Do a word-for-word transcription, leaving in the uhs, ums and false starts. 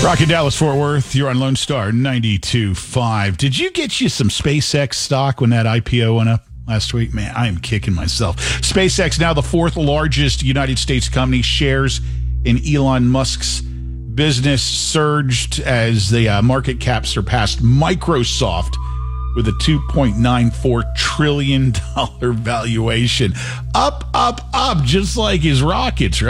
Rocket Dallas Fort Worth, you're on Lone Star ninety-two point five. Did you get you some SpaceX stock when that I P O went up last week? Man, I am kicking myself. SpaceX, now the fourth largest United States company. Shares in Elon Musk's business surged as the uh, market cap surpassed Microsoft with a two point nine four trillion dollars valuation. Up, up, up, just like his rockets, right?